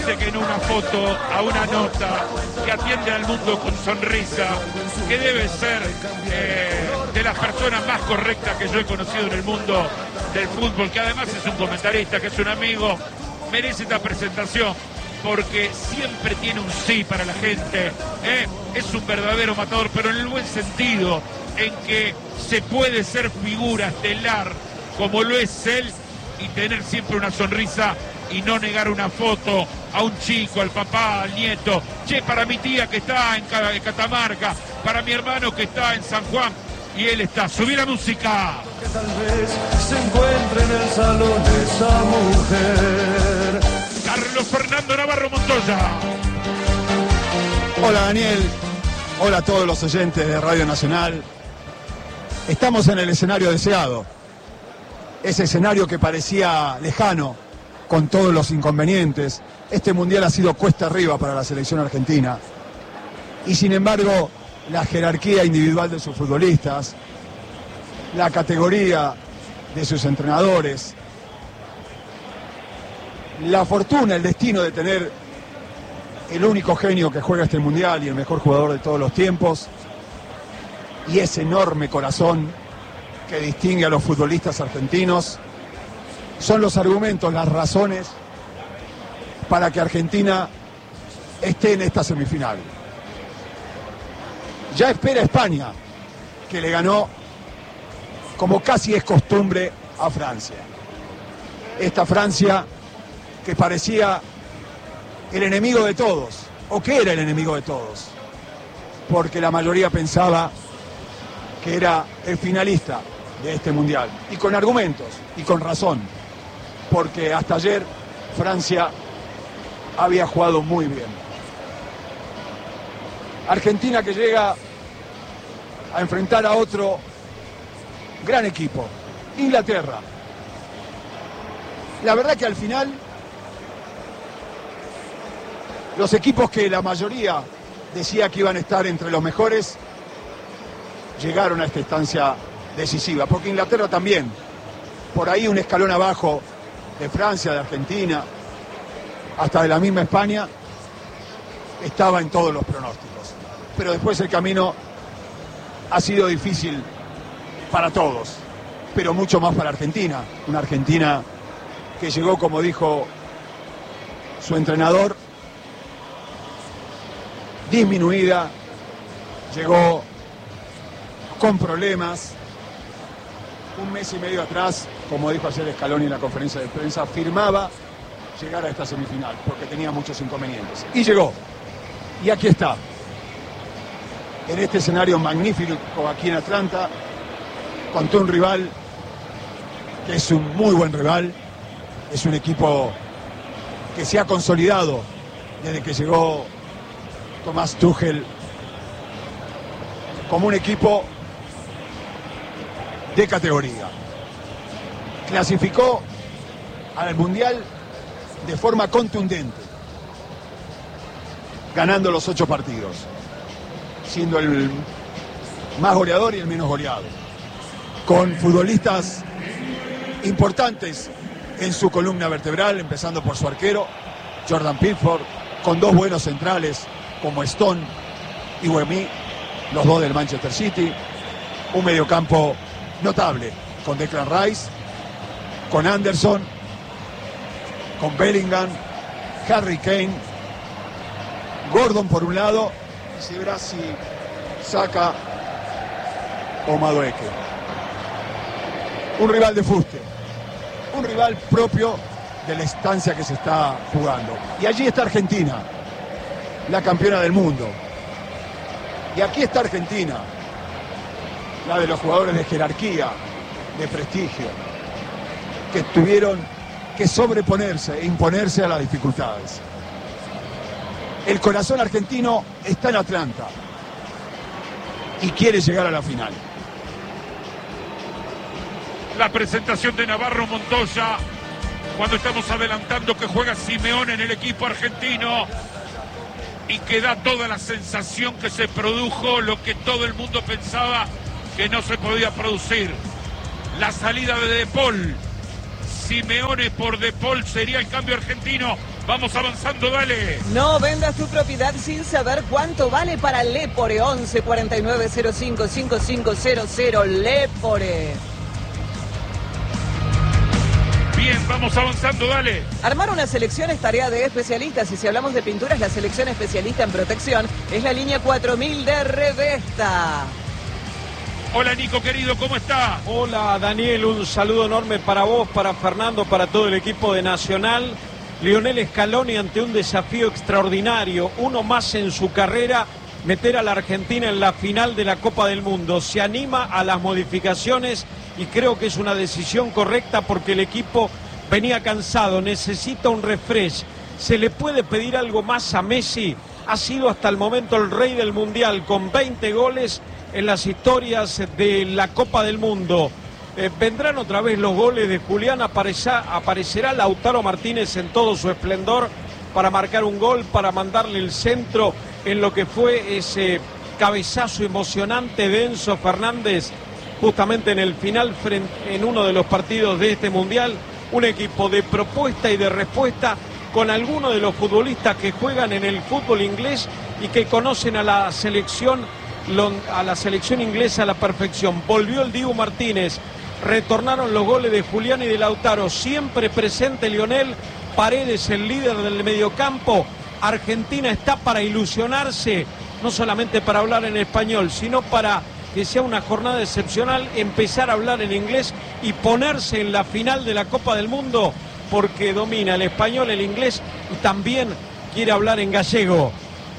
parece que en una foto, a una nota, que atiende al mundo con sonrisa, que debe ser de las personas más correctas que yo he conocido en el mundo del fútbol, que además es un comentarista, que es un amigo, merece esta presentación, porque siempre tiene un sí para la gente, es un verdadero matador, pero en el buen sentido, en que se puede ser figura estelar, como lo es él, y tener siempre una sonrisa y no negar una foto a un chico, al papá, al nieto. Che, para mi tía que está en Catamarca, para mi hermano que está en San Juan, y él está. Subí la música. Que tal vez se encuentre en el salón de esa mujer. Carlos Fernando Navarro Montoya. Hola Daniel, hola a todos los oyentes de Radio Nacional. Estamos en el escenario deseado, ese escenario que parecía lejano, con todos los inconvenientes. Este mundial ha sido cuesta arriba para la selección argentina. Y sin embargo, la jerarquía individual de sus futbolistas, la categoría de sus entrenadores, la fortuna, el destino de tener el único genio que juega este mundial y el mejor jugador de todos los tiempos, y ese enorme corazón que distingue a los futbolistas argentinos, son los argumentos, las razones para que Argentina esté en esta semifinal. Ya espera España, que le ganó, como casi es costumbre, a Francia. Esta Francia que parecía el enemigo de todos, o que era el enemigo de todos, porque la mayoría pensaba que era el finalista de este mundial, y con argumentos, y con razón, porque hasta ayer Francia había jugado muy bien. Argentina que llega a enfrentar a otro gran equipo, Inglaterra. La verdad que al final, los equipos que la mayoría decía que iban a estar entre los mejores, llegaron a esta instancia decisiva, porque Inglaterra también, por ahí un escalón abajo de Francia, de Argentina, hasta de la misma España, estaba en todos los pronósticos. Pero después el camino ha sido difícil para todos, pero mucho más para Argentina. Una Argentina que llegó, como dijo su entrenador, disminuida, llegó con problemas. Un mes y medio atrás, como dijo ayer Scaloni en la conferencia de prensa, firmaba llegar a esta semifinal, porque tenía muchos inconvenientes. Y llegó. Y aquí está. En este escenario magnífico aquí en Atlanta, contra un rival que es un muy buen rival. Es un equipo que se ha consolidado desde que llegó Thomas Tuchel como un equipo de categoría. Clasificó al Mundial de forma contundente, ganando los 8 partidos, siendo el más goleador y el menos goleado, con futbolistas importantes en su columna vertebral, empezando por su arquero, Jordan Pickford, con 2 buenos centrales como Stone y Wemmy, los 2 del Manchester City, un mediocampo notable, con Declan Rice, con Anderson, con Bellingham, Harry Kane, Gordon por un lado, y si verá si Saka o Madueke. Un rival de fuste, un rival propio de la instancia que se está jugando. Y allí está Argentina, la campeona del mundo. Y aquí está Argentina, la de los jugadores de jerarquía, de prestigio, que tuvieron que sobreponerse e imponerse a las dificultades. El corazón argentino está en Atlanta y quiere llegar a la final. La presentación de Navarro Montoya, cuando estamos adelantando que juega Simeone en el equipo argentino y que da toda la sensación que se produjo lo que todo el mundo pensaba que no se podía producir. La salida de De Paul, Simeone por De Paul sería el cambio argentino Vamos avanzando, dale. No vendas tu propiedad sin saber cuánto vale para Lepore. 11 49 05 5500. Lepore. Bien, vamos avanzando, dale. Armar una selección es tarea de especialistas, y si hablamos de pinturas, la selección especialista en protección es la línea 4000 de Revesta. Hola, Nico, querido, ¿cómo está? Hola, Daniel, un saludo enorme para vos, para Fernando, para todo el equipo de Nacional. Lionel Scaloni ante un desafío extraordinario, uno más en su carrera, meter a la Argentina en la final de la Copa del Mundo. Se anima a las modificaciones y creo que es una decisión correcta porque el equipo venía cansado, necesita un refresh. ¿Se le puede pedir algo más a Messi? Ha sido hasta el momento el rey del Mundial con 20 goles en las historias de la Copa del Mundo. Vendrán otra vez los goles de Julián, aparecerá Lautaro Martínez en todo su esplendor para marcar un gol, para mandarle el centro en lo que fue ese cabezazo emocionante de Enzo Fernández justamente en el final en uno de los partidos de este Mundial. Un equipo de propuesta y de respuesta con algunos de los futbolistas que juegan en el fútbol inglés y que conocen a la selección inglesa a la perfección. Volvió el Dibu Martínez. Retornaron los goles de Julián y de Lautaro. Siempre presente Lionel. Paredes, el líder del mediocampo. Argentina está para ilusionarse, no solamente para hablar en español, sino para que sea una jornada excepcional, empezar a hablar en inglés y ponerse en la final de la Copa del Mundo, porque domina el español, el inglés y también quiere hablar en gallego.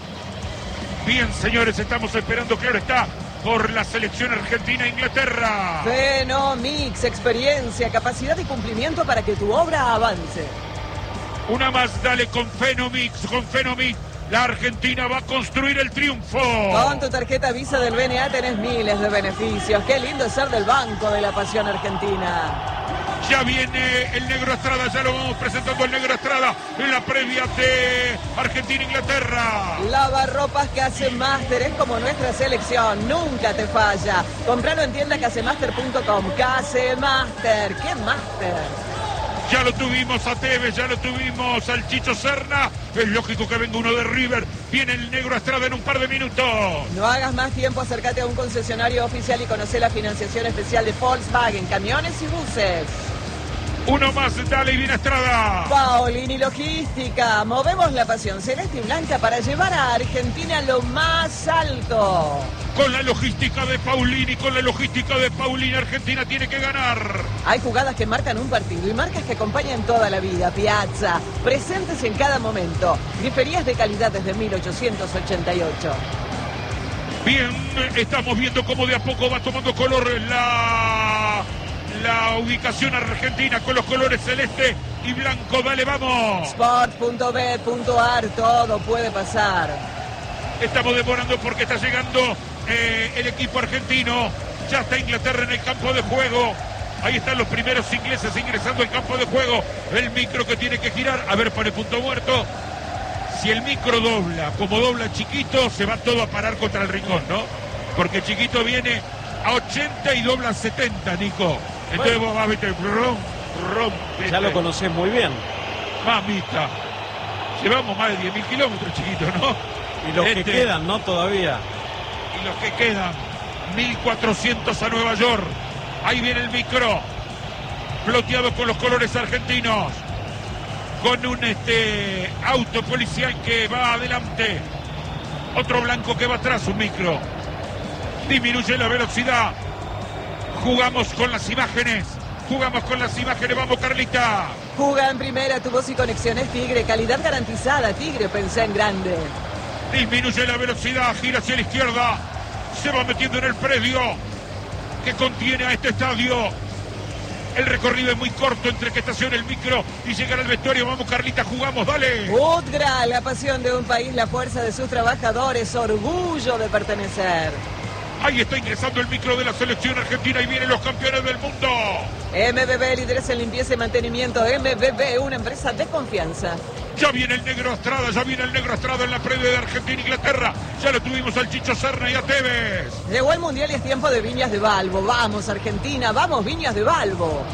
Bien, señores, estamos esperando, claro está, por la selección argentina e Inglaterra. Fenomix, experiencia, capacidad y cumplimiento para que tu obra avance. Una más, dale, con Fenomix, la Argentina va a construir el triunfo. Con tu tarjeta Visa del BNA tenés miles de beneficios. Qué lindo es ser del Banco de la Pasión Argentina. Ya viene el Negro Estrada, ya lo vamos presentando el Negro Estrada en la previa de Argentina-Inglaterra. Lavarropas Casemaster es como nuestra selección, nunca te falla. Compralo en tienda casemaster.com. Casemaster, ¿qué máster? Ya lo tuvimos a Tevez, ya lo tuvimos al Chicho Serna. Es lógico que venga uno de River. Viene el Negro Estrada en un par de minutos. No hagas más tiempo, acércate a un concesionario oficial y conoce la financiación especial de Volkswagen, camiones y buses. Uno más, dale, y viene Estrada. Paolini Logística. Movemos la pasión celeste y blanca para llevar a Argentina a lo más alto. Con la logística de Paulini, Argentina tiene que ganar. Hay jugadas que marcan un partido y marcas que acompañan toda la vida. Piazza, presentes en cada momento. Griferías de calidad desde 1888. Bien, estamos viendo cómo de a poco va tomando color la ubicación argentina con los colores celeste y blanco. Dale, vamos. Sport.bet.ar, todo puede pasar. Estamos demorando porque está llegando el equipo argentino. Ya está Inglaterra en el campo de juego. Ahí están los primeros ingleses ingresando al campo de juego. El micro que tiene que girar. A ver, pone punto muerto. Si el micro dobla, como dobla Chiquito, se va todo a parar contra el rincón, ¿no? Porque Chiquito viene a 80 y dobla 70, Nico. Entonces vos vas a meter Ya lo conocés muy bien. Mamita. Llevamos más de 10.000 kilómetros, Chiquito, ¿no? Y los que quedan, ¿no? Todavía. Y los que quedan, 1.400 a Nueva York. Ahí viene el micro. Ploteado con los colores argentinos. Con un auto policial que va adelante. Otro blanco que va atrás, un micro. Disminuye la velocidad. Jugamos con las imágenes. Vamos, Carlita. Juga en primera, tu voz y conexiones Tigre. Calidad garantizada, Tigre, pensé en grande. Disminuye la velocidad, gira hacia la izquierda. Se va metiendo en el predio que contiene a este estadio. El recorrido es muy corto entre que estacione el micro y llegar al vestuario. Vamos, Carlita, jugamos, dale. Udgra, la pasión de un país, la fuerza de sus trabajadores, orgullo de pertenecer. Ahí está ingresando el micro de la selección argentina y vienen los campeones del mundo. MBB, líderes en limpieza y mantenimiento. MBB, una empresa de confianza. Ya viene el Negro Estrada, en la previa de Argentina-Inglaterra. Ya lo tuvimos al Chicho Serna y a Tevez. Llegó el Mundial y es tiempo de Viñas de Balbo. Vamos, Argentina, vamos, Viñas de Balbo.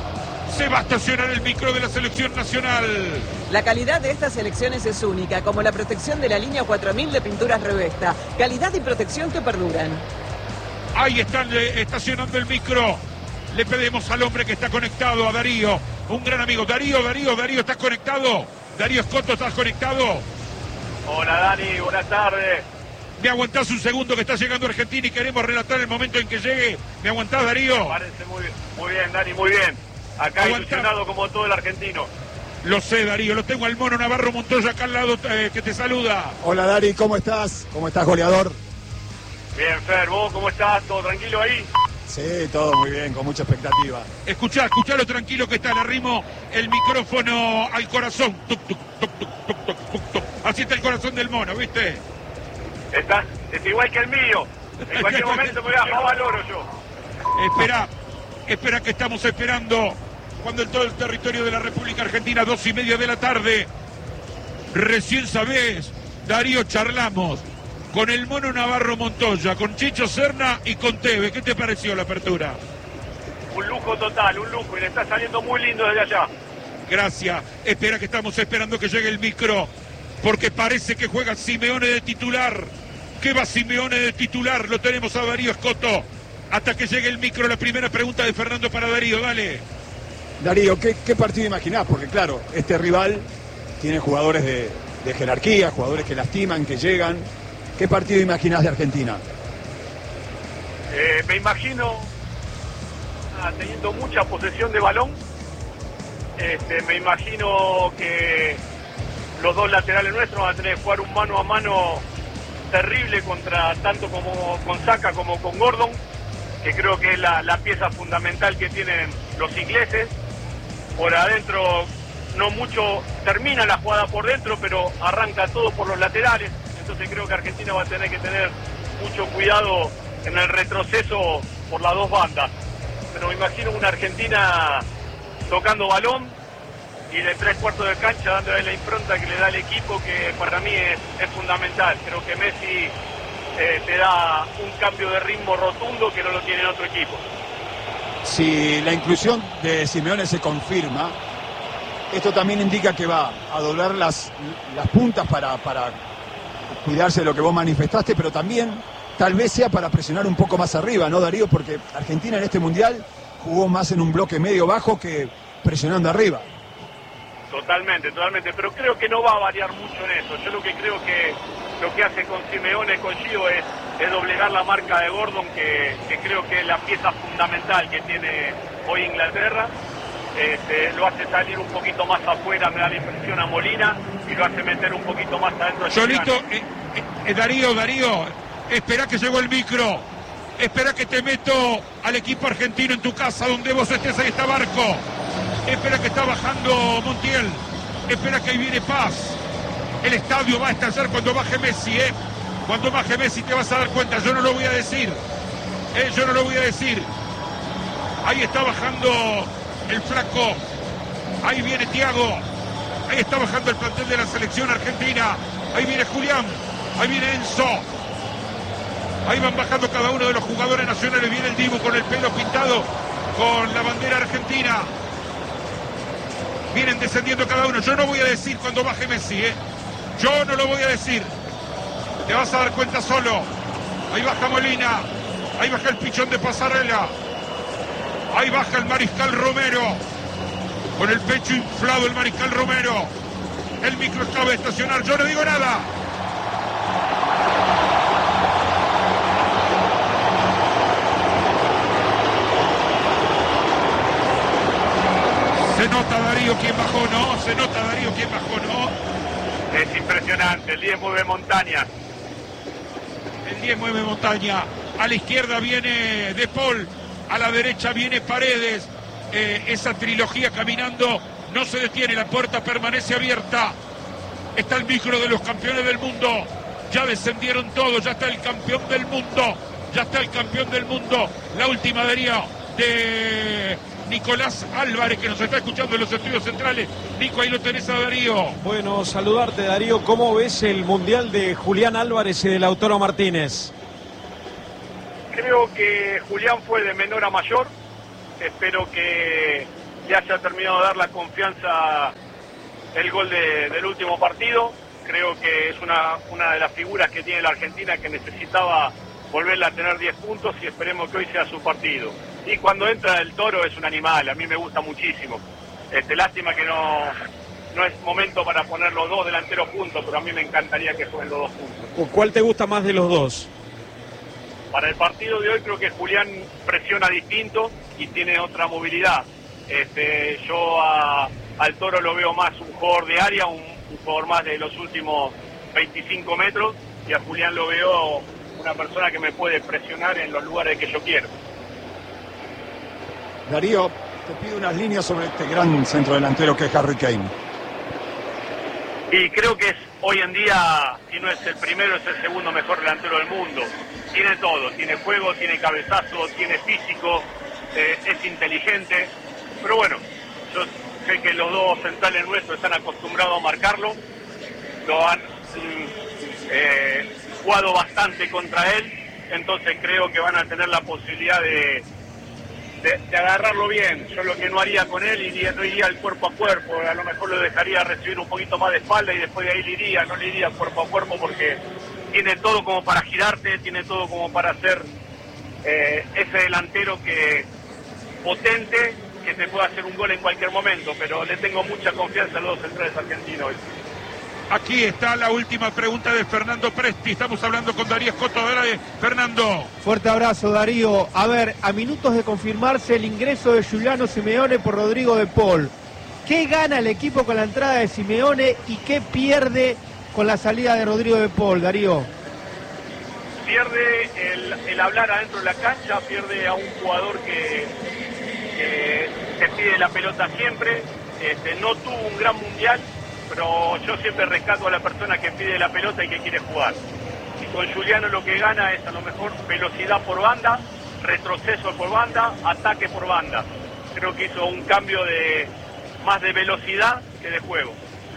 Se va a estacionar el micro de la selección nacional. La calidad de estas selecciones es única, como la protección de la línea 4000 de pinturas Revesta. Calidad y protección que perduran. Ahí están estacionando el micro. Le pedimos al hombre que está conectado, a Darío, un gran amigo. Darío, ¿estás conectado? Darío Escoto, ¿estás conectado? Hola Dani, buenas tardes. ¿Me aguantás un segundo que está llegando Argentina y queremos relatar el momento en que llegue? ¿Me aguantás, Darío? Me parece muy bien, Dani, muy bien. Acá ilusionado como todo el argentino. Lo sé, Darío, lo tengo al Mono Navarro Montoya acá al lado que te saluda. Hola, Dari, ¿cómo estás? ¿Cómo estás, goleador? Bien, Fer, ¿vos cómo estás? ¿Todo tranquilo ahí? Sí, todo muy bien, con mucha expectativa. Escuchá lo tranquilo que está, le arrimo el micrófono al corazón. Tuc, tuc, tuc, tuc, tuc, tuc, tuc, tuc. Así está el corazón del Mono, ¿viste? Es igual que el mío. En cualquier momento me voy a jugar al oro yo. Espera que estamos esperando cuando en todo el territorio de la República Argentina, 2:30 de la tarde, recién sabés, Darío, charlamos con el Mono Navarro Montoya, con Chicho Serna y con Tevez. ¿Qué te pareció la apertura? Un lujo total, un lujo, y le está saliendo muy lindo desde allá. Gracias. Espera que estamos esperando que llegue el micro, porque parece que juega Simeone de titular. ¿Qué va Simeone de titular? Lo tenemos a Darío Escoto. Hasta que llegue el micro, la primera pregunta de Fernando para Darío, dale. Darío, ¿qué partido imaginás? Porque claro, este rival tiene jugadores de jerarquía, jugadores que lastiman, que llegan. ¿Qué partido imaginás de Argentina? Me imagino teniendo mucha posesión de balón. Me imagino que los dos laterales nuestros van a tener que jugar un mano a mano terrible contra tanto como con Saka como con Gordon, que creo que es la pieza fundamental que tienen los ingleses. Por adentro no mucho termina la jugada por dentro, pero arranca todo por los laterales. Entonces creo que Argentina va a tener que tener mucho cuidado en el retroceso por las dos bandas. Pero me imagino una Argentina tocando balón y de 3/4 de cancha dándole la impronta que le da el equipo, que para mí es fundamental. Creo que Messi te da un cambio de ritmo rotundo que no lo tiene en otro equipo. Si la inclusión de Simeone se confirma, esto también indica que va a doblar las puntas para cuidarse de lo que vos manifestaste, pero también tal vez sea para presionar un poco más arriba, ¿no, Darío? Porque Argentina en este Mundial jugó más en un bloque medio-bajo que presionando arriba. Totalmente, pero creo que no va a variar mucho en eso. Yo lo que creo que lo que hace con Simeone, con Gio, es doblegar la marca de Gordon, que creo que es la pieza fundamental que tiene hoy Inglaterra. Lo hace salir un poquito más afuera, me da la impresión, a Molina, y lo hace meter un poquito más adentro. Solito, Darío, espera que llegó el micro. Espera que te meto al equipo argentino en tu casa, donde vos estés, ahí está Barco. Espera que está bajando Montiel. Espera que ahí viene Paz. El estadio va a estallar cuando baje Messi, Cuando baje Messi te vas a dar cuenta. Yo no lo voy a decir. Yo no lo voy a decir. Ahí está bajando el flaco. Ahí viene Thiago. Ahí está bajando el plantel de la selección argentina. Ahí viene Julián. Ahí viene Enzo. Ahí van bajando cada uno de los jugadores nacionales. Viene el Dibu con el pelo pintado con la bandera argentina. Vienen descendiendo cada uno. Yo no voy a decir cuando baje Messi, Yo no lo voy a decir. Te vas a dar cuenta solo. Ahí baja Molina. Ahí baja el pichón de Pasarela. Ahí baja el Mariscal Romero. Con el pecho inflado el Mariscal Romero. El micro acaba de estacionar. Yo no digo nada. Se nota Darío quién bajó, ¿no? Se nota Darío quién bajó, ¿no? Es impresionante, el 10 mueve montaña. El 10 mueve montaña. A la izquierda viene De Paul, a la derecha viene Paredes. Esa trilogía caminando no se detiene, la puerta permanece abierta. Está el micro de los campeones del mundo. Ya descendieron todos, ya está el campeón del mundo. Ya está el campeón del mundo. La última de Nicolás Álvarez, que nos está escuchando en los estudios centrales. Nico, ahí lo tenés a Darío. Bueno, saludarte, Darío. ¿Cómo ves el Mundial de Julián Álvarez y de Lautaro Martínez? Creo que Julián fue de menor a mayor. Espero que le haya terminado de dar la confianza el gol del último partido. Creo que es una de las figuras que tiene la Argentina, que necesitaba volverla a tener 10 puntos, y esperemos que hoy sea su partido. Y cuando entra el Toro es un animal, a mí me gusta muchísimo. Lástima que no es momento para poner los dos delanteros juntos, pero a mí me encantaría que jueguen los dos juntos. ¿Cuál te gusta más de los dos? Para el partido de hoy creo que Julián presiona distinto y tiene otra movilidad. Yo al Toro lo veo más un jugador de área, un jugador más de los últimos 25 metros, y a Julián lo veo una persona que me puede presionar en los lugares que yo quiero. Darío, te pido unas líneas sobre este gran centrodelantero que es Harry Kane. Y creo que es hoy en día, si no es el primero, es el segundo mejor delantero del mundo. Tiene todo, tiene juego, tiene cabezazo, tiene físico, es inteligente. Pero bueno, yo sé que los dos centrales nuestros están acostumbrados a marcarlo. Lo han jugado bastante contra él, entonces creo que van a tener la posibilidad de agarrarlo bien. Yo lo que no haría con él, no iría al cuerpo a cuerpo, a lo mejor lo dejaría recibir un poquito más de espalda y después de ahí no le iría cuerpo a cuerpo, porque tiene todo como para girarte, tiene todo como para ser ese delantero potente, que te puede hacer un gol en cualquier momento, pero le tengo mucha confianza a los dos centrales argentinos hoy. Aquí está la última pregunta de Fernando Presti. Estamos hablando con Darío Scotto. Fernando. Fuerte abrazo, Darío. A ver, a minutos de confirmarse el ingreso de Giuliano Simeone por Rodrigo de Paul, ¿qué gana el equipo con la entrada de Simeone y qué pierde con la salida de Rodrigo de Paul, Darío? Pierde el hablar adentro de la cancha, pierde a un jugador que pide la pelota siempre. No tuvo un gran mundial, pero yo siempre rescato a la persona que pide la pelota y que quiere jugar. Y con Giuliano lo que gana es a lo mejor velocidad por banda, retroceso por banda, ataque por banda. Creo que hizo un cambio más de velocidad que de juego.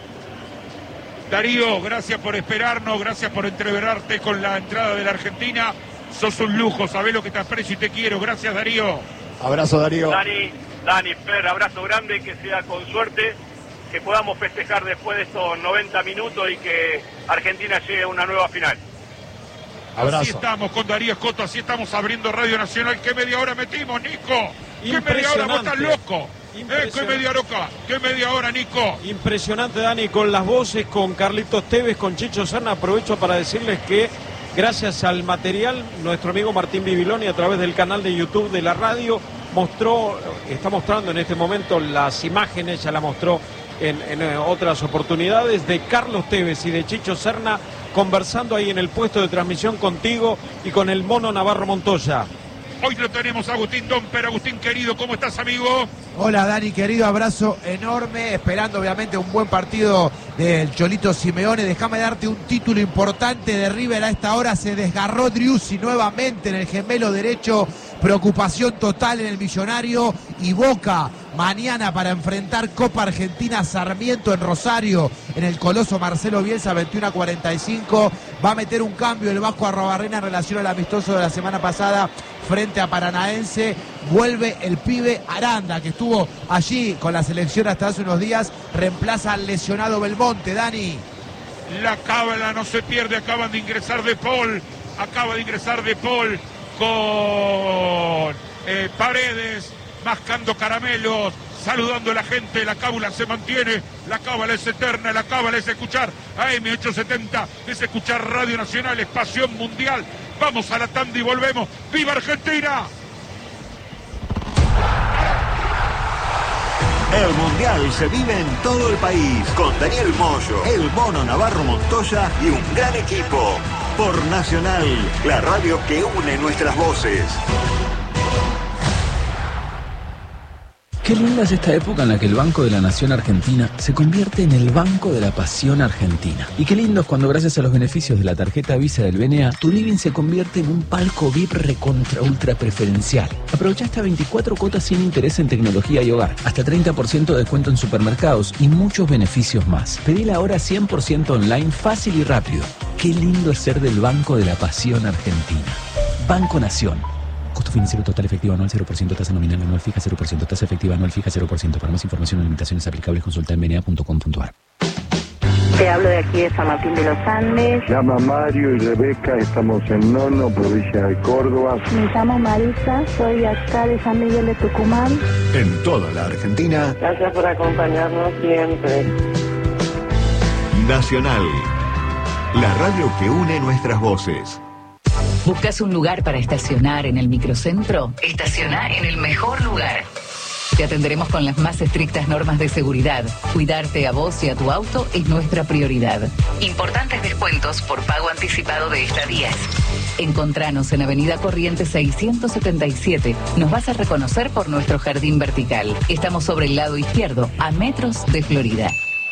Darío, gracias por esperarnos, gracias por entreverarte con la entrada de la Argentina. Sos un lujo, sabés lo que te aprecio y te quiero. Gracias, Darío. Abrazo, Darío. Dani, Fer, abrazo grande, que sea con suerte, que podamos festejar después de estos 90 minutos y que Argentina llegue a una nueva final. Abrazo. Así estamos con Darío Scotto, así estamos abriendo Radio Nacional. ¿Qué media hora metimos, Nico? ¿Qué media hora? ¿Vos estás loco? ¿Qué media hora, Nico? Impresionante, Dani, con las voces, con Carlitos Tevez, con Chicho Serna. Aprovecho para decirles que gracias al material, nuestro amigo Martín Bibiloni, a través del canal de YouTube de la radio, está mostrando en este momento las imágenes, ya la mostró en otras oportunidades, de Carlos Tevez y de Chicho Serna conversando ahí en el puesto de transmisión contigo y con el Mono Navarro Montoya. Hoy lo tenemos a Agustín Domper. Agustín, querido, ¿cómo estás, amigo? Hola, Dani, querido, abrazo enorme, esperando obviamente un buen partido del Cholito Simeone. Déjame darte un título importante de River. A esta hora se desgarró Driussi nuevamente en el gemelo derecho, preocupación total en el Millonario, y Boca mañana para enfrentar Copa Argentina Sarmiento en Rosario, en el Coloso Marcelo Bielsa, 21:45. Va a meter un cambio el Vasco Arrobarrena en relación al amistoso de la semana pasada frente a Paranaense. Vuelve el pibe Aranda, que estuvo allí con la selección hasta hace unos días. Reemplaza al lesionado Belmonte, Dani. La cábala no se pierde, acaba de ingresar De Paul con Paredes, mascando caramelos, saludando a la gente. La cábala se mantiene, la cábala es eterna, la cábala es escuchar AM870, es escuchar Radio Nacional, es pasión mundial. Vamos a la tanda y volvemos. ¡Viva Argentina! El Mundial se vive en todo el país, con Daniel Moyo, el Mono Navarro Montoya y un gran equipo. Por Nacional, la radio que une nuestras voces. Qué linda es esta época en la que el Banco de la Nación Argentina se convierte en el Banco de la Pasión Argentina. Y qué lindo es cuando, gracias a los beneficios de la tarjeta Visa del BNA, tu living se convierte en un palco VIP recontra ultra preferencial. Aprovecha hasta 24 cuotas sin interés en tecnología y hogar, hasta 30% de descuento en supermercados y muchos beneficios más. Pedila ahora 100% online, fácil y rápido. Qué lindo es ser del Banco de la Pasión Argentina. Banco Nación. Costo financiero total efectivo anual 0%, tasa nominal anual fija 0%, tasa efectiva anual fija 0%. Para más información o limitaciones aplicables consulta en bna.com.ar. Te hablo de aquí de San Martín de los Andes. Llama Mario y Rebeca, estamos en Nono, provincia de Córdoba. Me llamo Marisa, soy acá de San Miguel de Tucumán. En toda la Argentina. Gracias por acompañarnos siempre. Nacional, la radio que une nuestras voces. ¿Buscas un lugar para estacionar en el microcentro? Estaciona en el mejor lugar. Te atenderemos con las más estrictas normas de seguridad. Cuidarte a vos y a tu auto es nuestra prioridad. Importantes descuentos por pago anticipado de estadías. Encontranos en Avenida Corrientes 677. Nos vas a reconocer por nuestro jardín vertical. Estamos sobre el lado izquierdo, a metros de Florida.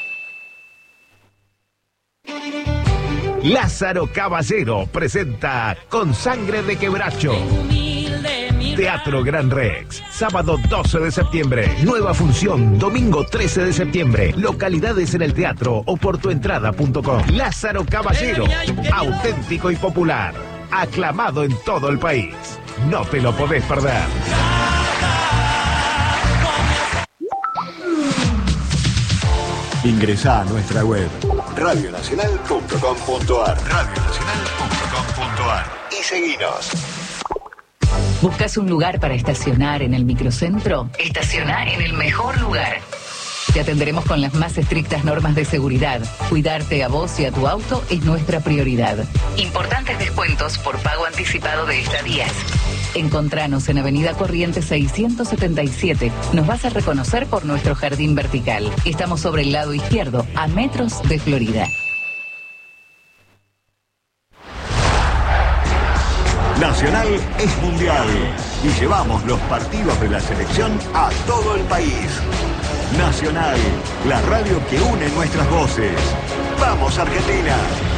Lázaro Caballero presenta Con Sangre de Quebracho. Teatro Gran Rex, sábado 12 de septiembre. Nueva función, domingo 13 de septiembre. Localidades en el teatro o por tuentrada.com. Lázaro Caballero, auténtico y popular. Aclamado en todo el país. No te lo podés perder. Ingresá a nuestra web radionacional.com.ar radionacional.com.ar y seguinos. ¿Buscas un lugar para estacionar en el microcentro? Estaciona en el mejor lugar. Te atenderemos con las más estrictas normas de seguridad. Cuidarte a vos y a tu auto es nuestra prioridad. Importantes descuentos por pago anticipado de estadías. Encontranos en Avenida Corrientes 677. Nos vas a reconocer por nuestro jardín vertical. Estamos sobre el lado izquierdo, a metros de Florida. Nacional es mundial y llevamos los partidos de la selección a todo el país. Nacional, la radio que une nuestras voces. ¡Vamos, Argentina!